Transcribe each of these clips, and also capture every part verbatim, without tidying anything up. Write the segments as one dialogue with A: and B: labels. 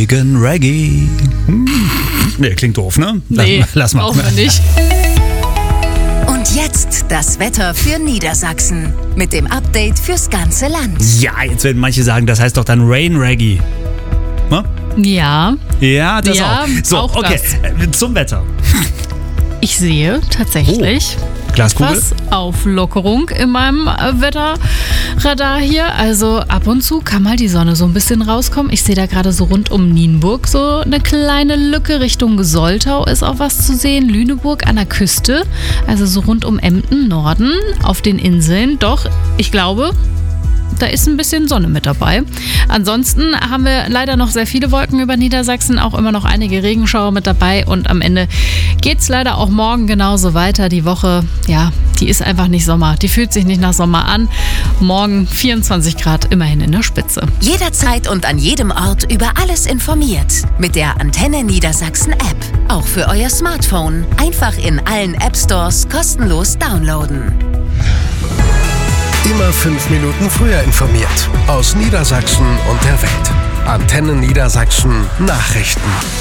A: Regen Reggae. Hm. Nee, klingt doof, ne?
B: Nee,
A: lass, lass mal.
B: Brauchen wir nicht.
C: Und jetzt das Wetter für Niedersachsen mit dem Update fürs ganze Land.
A: Ja, jetzt werden manche sagen, das heißt doch dann Rain Reggae. Ne?
B: Ja,
A: Ja, das
B: Ja,
A: auch. So,
B: auch
A: okay, äh, zum Wetter.
B: ich sehe tatsächlich
A: Glaskugel?
B: etwas Auflockerung in meinem äh, Wetterradar hier. Also ab und zu kann mal die Sonne so ein bisschen rauskommen. Ich sehe da gerade so rund um Nienburg so eine kleine Lücke. Richtung Soltau ist auch was zu sehen. Lüneburg an der Küste, also so rund um Emden, Norden, auf den Inseln. Doch, ich glaube, da ist ein bisschen Sonne mit dabei. Ansonsten haben wir leider noch sehr viele Wolken über Niedersachsen, auch immer noch einige Regenschauer mit dabei und am Ende geht es leider auch morgen genauso weiter. Die Woche, ja, die ist einfach nicht Sommer. Die fühlt sich nicht nach Sommer an. Morgen vierundzwanzig Grad, immerhin in der Spitze.
C: Jederzeit und an jedem Ort über alles informiert. Mit der Antenne Niedersachsen App. Auch für euer Smartphone. Einfach in allen App Stores kostenlos downloaden.
D: Immer fünf Minuten früher informiert. Aus Niedersachsen und der Welt. Antenne Niedersachsen Nachrichten.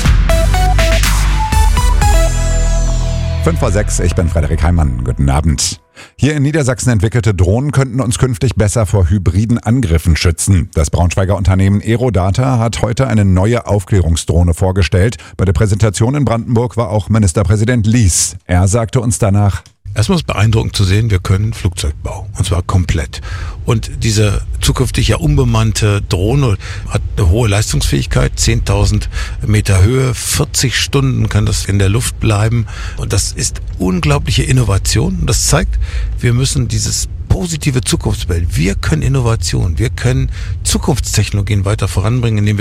E: fünf vor sechs, ich bin Frederik Heimann. Guten Abend. Hier in Niedersachsen entwickelte Drohnen könnten uns künftig besser vor hybriden Angriffen schützen. Das Braunschweiger Unternehmen Aerodata hat heute eine neue Aufklärungsdrohne vorgestellt. Bei der Präsentation in Brandenburg war auch Ministerpräsident Lies. Er sagte uns danach:
F: Erstmal ist beeindruckend zu sehen, wir können Flugzeugbau, und zwar komplett. Und diese zukünftig ja unbemannte Drohne hat eine hohe Leistungsfähigkeit, zehntausend Meter Höhe, vierzig Stunden kann das in der Luft bleiben. Und das ist unglaubliche Innovation. Und das zeigt, wir müssen dieses positive Zukunftsbild, wir können Innovation, wir können Zukunftstechnologien weiter voranbringen, indem wir